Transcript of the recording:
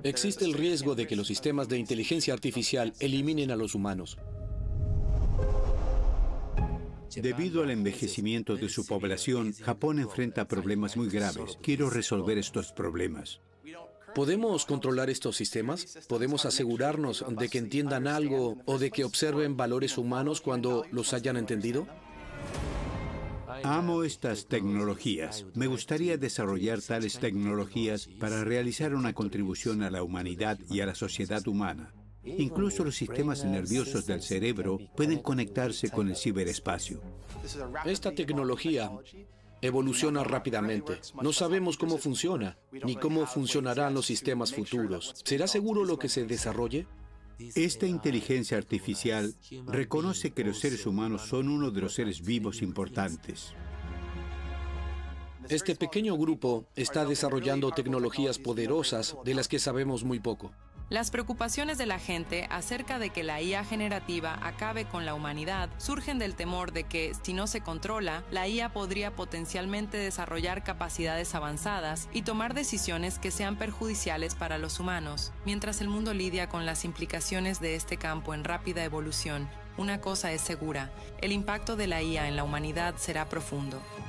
Existe el riesgo de que los sistemas de inteligencia artificial eliminen a los humanos. Debido al envejecimiento de su población, Japón enfrenta problemas muy graves. Quiero resolver estos problemas. ¿Podemos controlar estos sistemas? ¿Podemos asegurarnos de que entiendan algo o de que observen valores humanos cuando los hayan entendido? Amo estas tecnologías. Me gustaría desarrollar tales tecnologías para realizar una contribución a la humanidad y a la sociedad humana. Incluso los sistemas nerviosos del cerebro pueden conectarse con el ciberespacio. Esta tecnología evoluciona rápidamente. No sabemos cómo funciona, ni cómo funcionarán los sistemas futuros. ¿Será seguro lo que se desarrolle? Esta inteligencia artificial reconoce que los seres humanos son uno de los seres vivos importantes. Este pequeño grupo está desarrollando tecnologías poderosas de las que sabemos muy poco. Las preocupaciones de la gente acerca de que la IA generativa acabe con la humanidad surgen del temor de que, si no se controla, la IA podría potencialmente desarrollar capacidades avanzadas y tomar decisiones que sean perjudiciales para los humanos. Mientras el mundo lidia con las implicaciones de este campo en rápida evolución, una cosa es segura: el impacto de la IA en la humanidad será profundo.